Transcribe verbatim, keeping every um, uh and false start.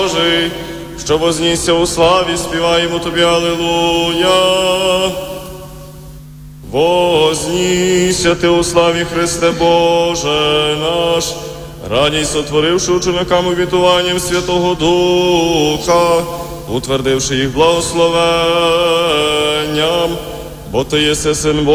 Божий, що вознісся у славі, співаємо тобі алілуя. Вознісся ти у славі, Христе Боже наш, радість сотворивши ученикам обітуванням Святого Духа, утвердивши їх благословенням, бо ти єси Син Божий.